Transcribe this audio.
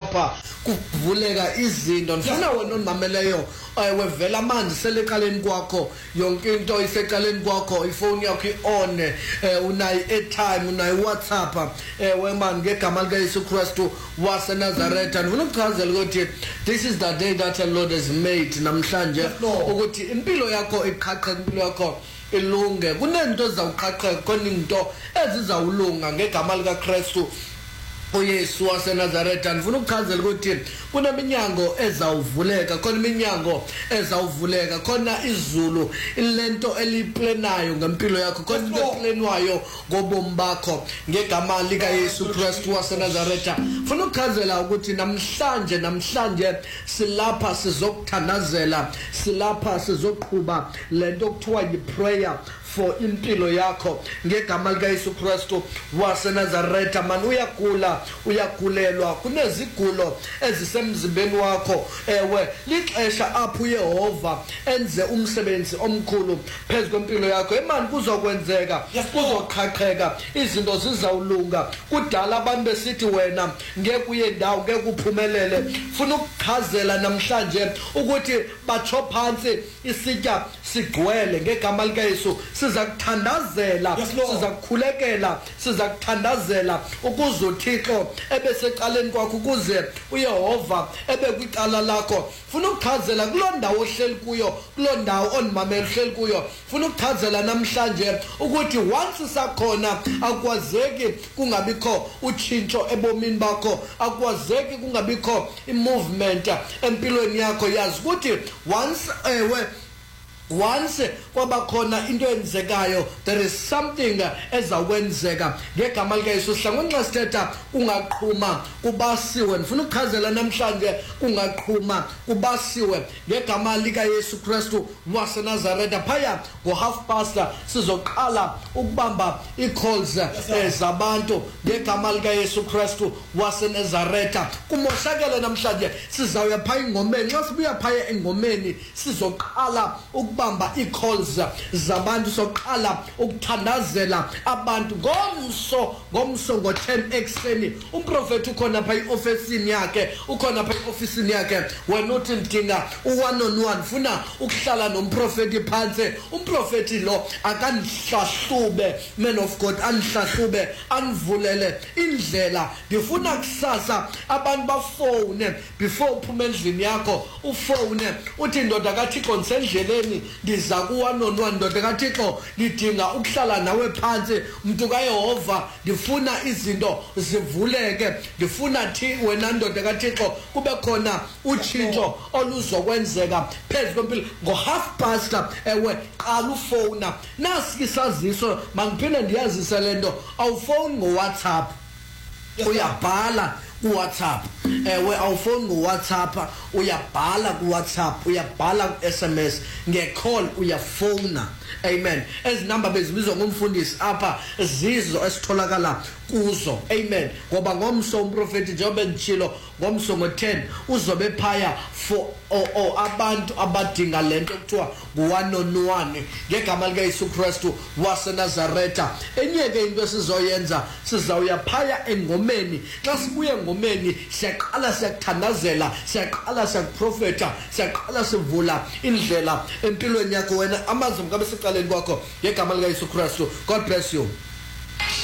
lapha kuvuleka izinto ndifuna wena onimameleyo wevela amanzi seleqaleni kwakho yonke into iseqaleni kwakho ifoni yakho ione unayi airtime unayi WhatsApp wemani ngegama likaYesu Kristu waseNazaretha ndifuna ukuchazela ukuthi this is the day that the Lord has made namhlanje ukuthi impilo yakho iqhaqhe impilo yakho ilunge kunento ezawuqhaqheka khona into ezizawulunga ngegama likaKristu uYesu waseNazaretha ndifuna ukuchazela ukuthi kuneminyango ezawuvuleka khona iminyango ezawuvuleka khona izulu ilento eliplenayo ngempilo yakho khona into eplenwayo ngobomi bakho ngegama likaYesu Kristu waseNazaretha ndifuna ukuchazela ukuthi namhlanje silapha sizokuthandazela silapha sizoqhuba lento kuthiwa yiprayer for impilo yakho ngegama likaYesu Kristu waseNazaretha man uyakulelwa kunezigulo ezisemzimbeni wakho lixesha apho uYehova enze umsebenzi omkhulu phezu kwempilo yakho emani kuzokwenzeka kuzoqhaqheka izinto zizawulunga kudala abantu besithi wena ngeke uye ndawo ngeke uphumelele funa ukuchazela namhlanje ukuthi batsho phansi isitya sigcwele ngegama likaYesu siza kuthandazela siza kukhulekela siza kuthandazela ukuze uThixo ebeseqaleni kwakho ukuze uYehova ebekwicala lakho funa ukuchazela kuloo ndawo ohleli kuyo kuloo ndawo onimamela uhleli kuyo funa ukuchazela namhlanje ukuthi once sakhona akwazeki kungabikho utshintsho ebomini bakho akwazeki kungabikho imovement empilweni yakho yazi ukuthi once kwabakhona into enzekayo there is something ezakwenzeka ngegama likaYesu hlangonxa sithetha kungaqhuma kubasiwe ndifuna ukuchazela namhlanje kungaqhuma kubasiwe ngegama likaYesu Kristu waseNazaretha phaya ngo-1:30 sizoqala ukubamba ii-calls zabantu ngegama likaYesu Kristu waseNazaretha kumoshakele namhlanje sizawuya phaya engomeni nxa sibuya phaya engomeni sizoqala ukubamba ii-calls zabantu soqala ukuthandazela abantu ngomso ngo-10 ekseni umprofeti ukhona pha iofisini yakhe wena uthi ndidinga u-1-on-1 funa ukuhlala nomprofeti phansi umprofeti lo akandihlahlube man of God andihlahlube andivulele indlela ndifuna kusasa abantu bafowune before uphume endlini yakho ufowune uthi ndoda kaThixo ndisendleleni ndiza ku-1-on-1 ndoda kaThixo ndidinga ukuhlala nawe phansi mntu kaYehova ndifuna izinto zivuleke ndifuna wena ndoda kaThixo kube khona utshintsho oluzokwenzeka phezu kwempilo ngo-1:30 qala ufowuna nasi isaziso mangiphinde ndiyazise le nto awufowuni ngoWhatsApp uyabhala kuWhatsApp awufoni ngoWhatsApp uyabhala kuWhatsApp uyabhala ku-SMS ngecall uyafona amen ezinamba bezibizwa ngomfundisi apha zizo esitholakala kuzo amen ngoba ngomso umprofeti njengoba nditshilo ngomso ngo-10 uzobe phaya for abantu abadinga lento kuthiwa ngu-1-on-1 ngegama likaYesu Kristu waseNazaretha enye ke into sizoyenza sizawuya phaya engomeni xa sibuye engomeni siyaqala siyakuthandazela siyaqala siyakuprofetha siyaqala sivula indlela empilweni yakho wena amazwi mkabe secaleni kwakho ngegama likaYesu Kristu God bless you.